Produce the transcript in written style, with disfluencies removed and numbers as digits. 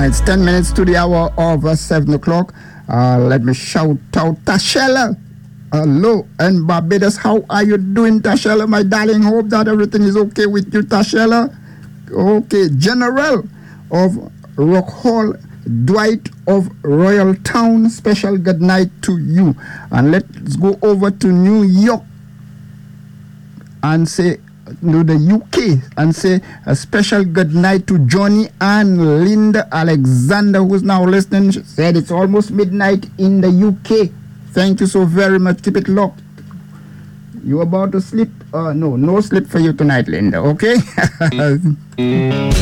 It's 10 minutes to the hour of 7 o'clock. Let me shout out Tashella. Hello, and Barbados, how are you doing, Tashella, my darling? Hope that everything is okay with you, Tashella. Okay, General of Rock Hall, Dwight of Royal Town, special good night to you. And let's go over to New York and say, no, the UK, and say a special good night to Johnny and Linda Alexander, who's now listening. She said it's almost midnight in the UK. Thank you so very much. Keep it locked. You about to sleep? No sleep for you tonight, Linda, okay?